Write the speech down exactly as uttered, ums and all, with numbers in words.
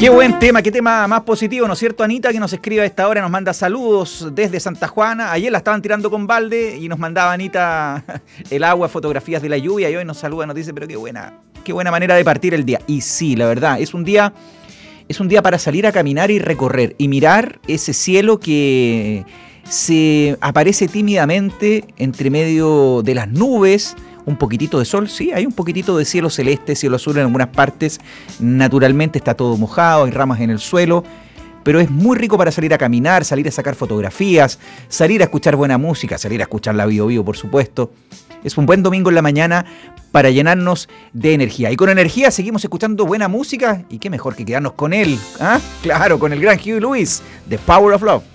Qué buen tema, qué tema más positivo, ¿no es cierto, Anita? Que nos escribe a esta hora, nos manda saludos desde Santa Juana. Ayer la estaban tirando con balde y nos mandaba Anita el agua, fotografías de la lluvia, y hoy nos saluda, nos dice, pero qué buena, qué buena manera de partir el día. Y sí, la verdad, es un día, es un día para salir a caminar y recorrer y mirar ese cielo que se aparece tímidamente entre medio de las nubes. Un poquitito de sol, sí, hay un poquitito de cielo celeste, cielo azul en algunas partes. Naturalmente está todo mojado, hay ramas en el suelo, pero es muy rico para salir a caminar, salir a sacar fotografías, salir a escuchar buena música, salir a escuchar la Bio Bio, por supuesto. Es un buen domingo en la mañana para llenarnos de energía. Y con energía seguimos escuchando buena música, y qué mejor que quedarnos con él, ¿ah? Claro, con el gran Huey Lewis, The Power of Love.